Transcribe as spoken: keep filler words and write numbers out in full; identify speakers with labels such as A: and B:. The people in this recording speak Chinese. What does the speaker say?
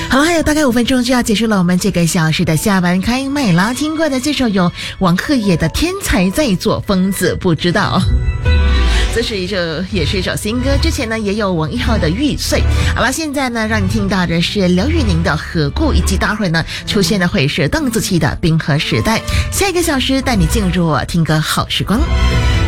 A: 好了，还有大概五分钟就要结束了，我们这个小时的下班开麦啦。听过的这首有王克也的《天才在做，疯子不知道》，这是一首也是一首新歌。之前呢也有王一浩的《玉碎》。好了，现在呢让你听到的是刘宇宁的《何故》，以及待会儿呢出现的会是邓紫棋的《冰河时代》。下一个小时带你进入听歌好时光。